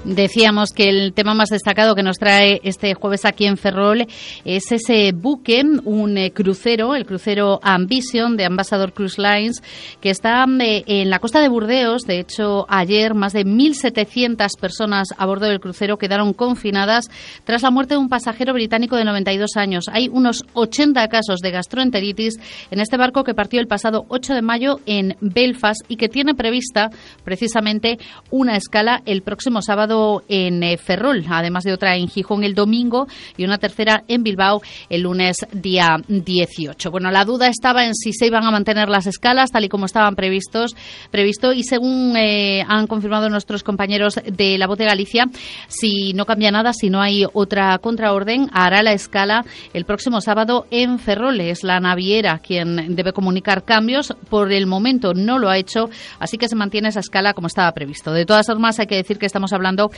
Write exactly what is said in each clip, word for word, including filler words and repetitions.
Decíamos que el tema más destacado que nos trae este jueves aquí en Ferrol es ese buque, un eh, crucero, el crucero Ambition de Ambassador Cruise Lines, que está eh, en la costa de Burdeos. De hecho, ayer más de mil setecientas personas a bordo del crucero quedaron confinadas tras la muerte de un pasajero británico de noventa y dos años. Hay unos ochenta casos de gastroenteritis en este barco que partió el pasado ocho de mayo en Belfast y que tiene prevista precisamente una escala el próximo sábado en eh, Ferrol, además de otra en Gijón el domingo y una tercera en Bilbao el lunes día dieciocho. Bueno, la duda estaba en si se iban a mantener las escalas tal y como estaban previstos previsto y según eh, han confirmado nuestros compañeros de La Voz de Galicia, si no cambia nada, si no hay otra contraorden, hará la escala el próximo sábado en Ferrol. Es la naviera quien debe comunicar cambios. Por el momento no lo ha hecho, así que se mantiene esa escala como estaba previsto. De todas formas, hay que decir que estamos hablando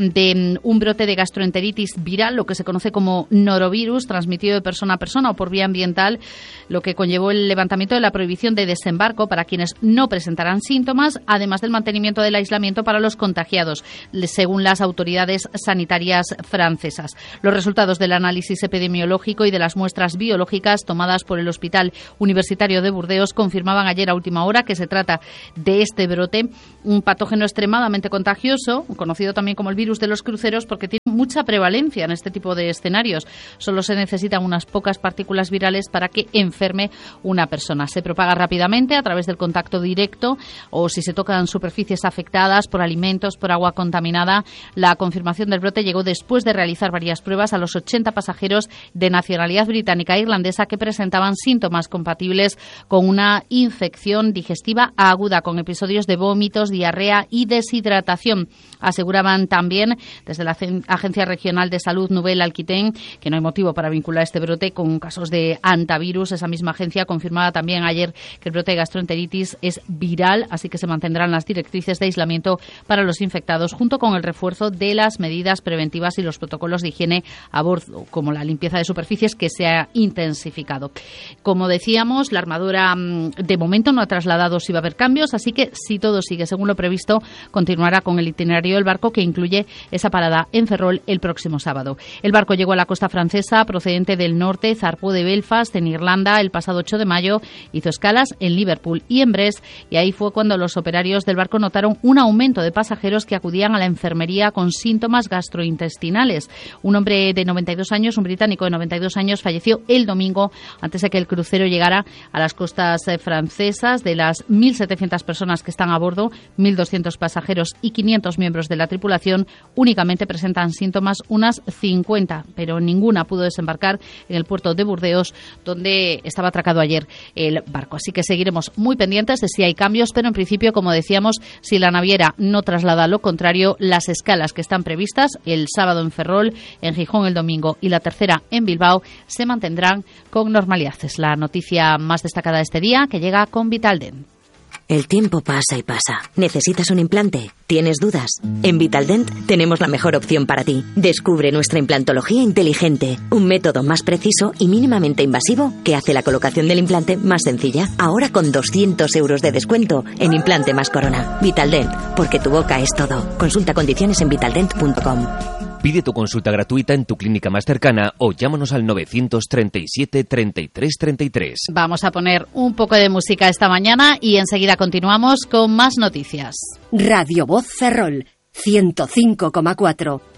de un brote de gastroenteritis viral, lo que se conoce como norovirus, transmitido de persona a persona o por vía ambiental, lo que conllevó el levantamiento de la prohibición de desembarco para quienes no presentarán síntomas, además del mantenimiento del aislamiento para los contagiados, según las autoridades sanitarias francesas. Los resultados del análisis epidemiológico y de las muestras biológicas tomadas por el Hospital Universitario de Burdeos confirmaban ayer a última hora que se trata de este brote, un patógeno extremadamente contagioso, conocido también como el virus de los cruceros, porque tiene mucha prevalencia en este tipo de escenarios. Solo se necesitan unas pocas partículas virales para que enferme una persona. Se propaga rápidamente a través del contacto directo o si se tocan superficies afectadas por alimentos, por agua contaminada. La confirmación del brote llegó después de realizar varias pruebas a los ochenta pasajeros de nacionalidad británica e irlandesa que presentaban síntomas compatibles con una infección digestiva aguda, con episodios de vómitos, diarrea y deshidratación. Aseguraban también desde la Agencia Regional de Salud Nouvelle-Aquitaine que no hay motivo para vincular este brote con casos de hantavirus. Esa misma agencia confirmaba también ayer que el brote de gastroenteritis es viral, así que se mantendrán las directrices de aislamiento para los infectados, junto con el refuerzo de las medidas preventivas y los protocolos de higiene a bordo, como la limpieza de superficies, que se ha intensificado. Como decíamos, la armadura de momento no ha trasladado si va a haber cambios, así que si todo sigue según lo previsto, continuará con el itinerario del barco, que incluye esa parada en Ferrol el próximo sábado. El barco llegó a la costa francesa procedente del norte, zarpó de Belfast en Irlanda el pasado ocho de mayo, hizo escalas en Liverpool y en Brest, y ahí fue cuando los operarios del barco notaron un aumento de pasajeros que acudían a la enfermería con síntomas gastrointestinales. Un hombre de noventa y dos años, un británico de noventa y dos años, falleció el domingo antes de que el crucero llegara a las costas francesas. De las mil setecientas personas que están a bordo, mil doscientos pasajeros y quinientos miembros de la tripulación únicamente presentan síntomas unas cincuenta, pero ninguna pudo desembarcar en el puerto de Burdeos, donde estaba atracado ayer el barco. Así que seguiremos muy pendientes de si hay cambios, pero en principio, como decíamos, si la naviera no traslada lo contrario, las escalas que están previstas el sábado en Ferrol, en Gijón el domingo y la tercera en Bilbao se mantendrán con normalidad. Es la noticia más destacada de este día, que llega con Vitaldent. El tiempo pasa y pasa. ¿Necesitas un implante? ¿Tienes dudas? En Vitaldent tenemos la mejor opción para ti. Descubre nuestra implantología inteligente, un método más preciso y mínimamente invasivo que hace la colocación del implante más sencilla. Ahora con doscientos euros de descuento en Implante más Corona. Vitaldent, porque tu boca es todo. Consulta condiciones en vitaldent punto com. Pide tu consulta gratuita en tu clínica más cercana o llámanos al novecientos treinta y siete, treinta y tres, treinta y tres. Vamos a poner un poco de música esta mañana y enseguida continuamos con más noticias. Radio Voz Ferrol, ciento cinco coma cuatro.